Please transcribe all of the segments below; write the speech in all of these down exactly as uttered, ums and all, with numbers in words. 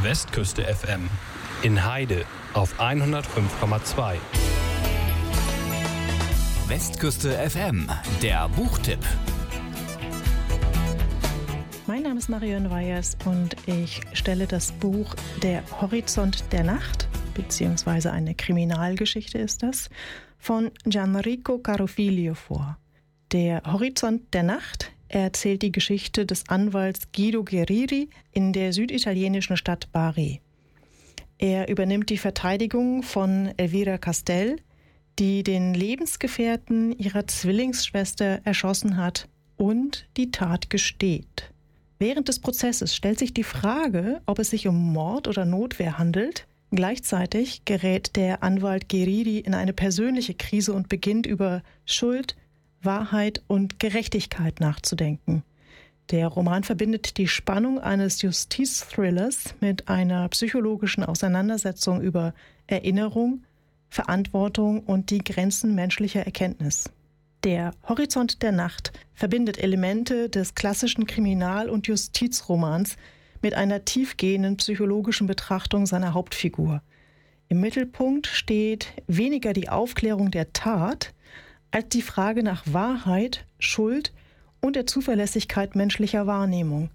Westküste F M. In Heide auf hundertfünf Komma zwei. Westküste F M, der Buchtipp. Mein Name ist Marion Weyers und ich stelle das Buch Der Horizont der Nacht, beziehungsweise eine Kriminalgeschichte ist das, von Gianrico Carofiglio vor. Der Horizont der Nacht erzählt die Geschichte des Anwalts Guido Guerrieri in der süditalienischen Stadt Bari. Er übernimmt die Verteidigung von Elvira Castell, die den Lebensgefährten ihrer Zwillingsschwester erschossen hat und die Tat gesteht. Während des Prozesses stellt sich die Frage, ob es sich um Mord oder Notwehr handelt. Gleichzeitig gerät der Anwalt Guerrieri in eine persönliche Krise und beginnt über Schuld, Wahrheit und Gerechtigkeit nachzudenken. Der Roman verbindet die Spannung eines Justizthrillers mit einer psychologischen Auseinandersetzung über Erinnerung, Verantwortung und die Grenzen menschlicher Erkenntnis. Der Horizont der Nacht verbindet Elemente des klassischen Kriminal- und Justizromans mit einer tiefgehenden psychologischen Betrachtung seiner Hauptfigur. Im Mittelpunkt steht weniger die Aufklärung der Tat, als die Frage nach Wahrheit, Schuld und der Zuverlässigkeit menschlicher Wahrnehmung.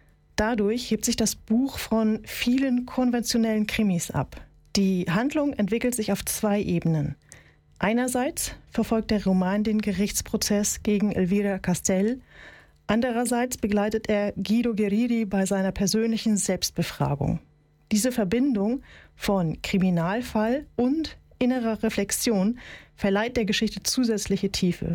Dadurch hebt sich das Buch von vielen konventionellen Krimis ab. Die Handlung entwickelt sich auf zwei Ebenen. Einerseits verfolgt der Roman den Gerichtsprozess gegen Elvira Castell, andererseits begleitet er Guido Guerrieri bei seiner persönlichen Selbstbefragung. Diese Verbindung von Kriminalfall und innerer Reflexion verleiht der Geschichte zusätzliche Tiefe.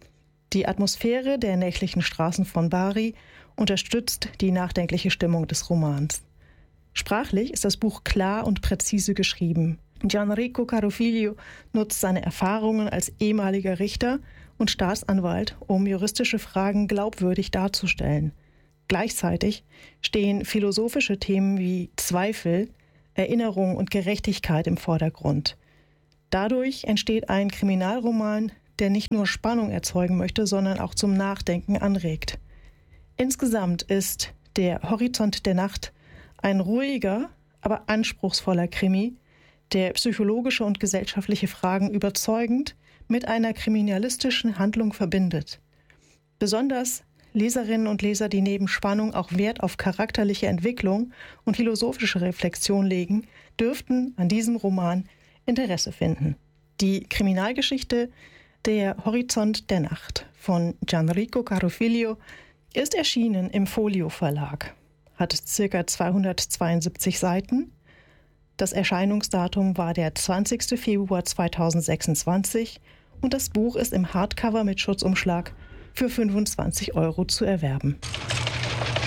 Die Atmosphäre der nächtlichen Straßen von Bari unterstützt die nachdenkliche Stimmung des Romans. Sprachlich ist das Buch klar und präzise geschrieben. Gianrico Carofiglio nutzt seine Erfahrungen als ehemaliger Richter und Staatsanwalt, um juristische Fragen glaubwürdig darzustellen. Gleichzeitig stehen philosophische Themen wie Zweifel, Erinnerung und Gerechtigkeit im Vordergrund. Dadurch entsteht ein Kriminalroman, der nicht nur Spannung erzeugen möchte, sondern auch zum Nachdenken anregt. Insgesamt ist Der Horizont der Nacht ein ruhiger, aber anspruchsvoller Krimi, der psychologische und gesellschaftliche Fragen überzeugend mit einer kriminalistischen Handlung verbindet. Besonders Leserinnen und Leser, die neben Spannung auch Wert auf charakterliche Entwicklung und philosophische Reflexion legen, dürften an diesem Roman Interesse finden. Die Kriminalgeschichte Der Horizont der Nacht von Gianrico Carofiglio ist erschienen im Folio Verlag, hat ca. zweihundertzweiundsiebzig Seiten. Das Erscheinungsdatum war der zwanzigster Februar zweitausendsechsundzwanzig und das Buch ist im Hardcover mit Schutzumschlag für fünfundzwanzig Euro zu erwerben.